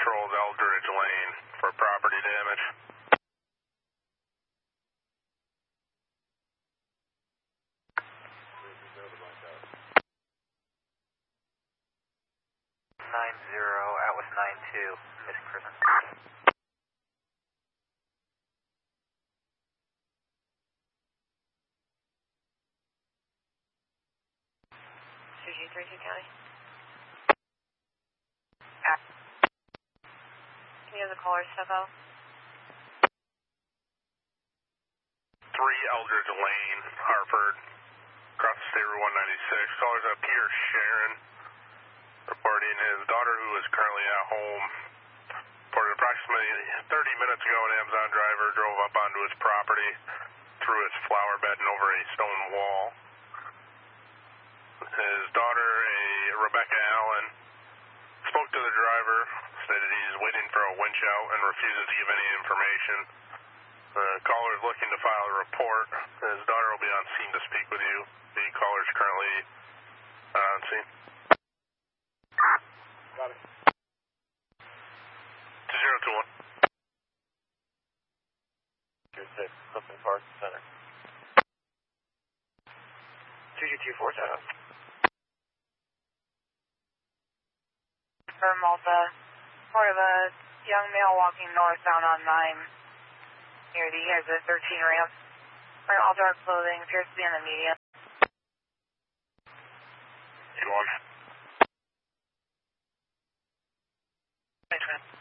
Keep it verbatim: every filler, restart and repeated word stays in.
patrols Eldridge Lane for property damage. nine zero, out with nine two, Miss Prison. two G three two County. Can you have the caller step out? three Eldridge Lane, Hartford, across the state Route one ninety-six. Callers up Peter Sharon, reporting his daughter, who is currently at home, reported approximately thirty minutes ago an Amazon driver drove up onto his property, through his flower bed and over a stone wall. His daughter, a Rebecca Allen, spoke to the driver, stated he's waiting for a winch out and refuses to give any information. The caller is looking to file a report. His daughter will be on scene to speak with you. The caller is currently on scene. Got it. two zero two one. two six, Clifton Park Center. two G two four seven. For Malta, part of a young male walking northbound on nine near the exit thirteen ramp. Wearing all dark clothing, appears to be in the median. two one. Thanks, man.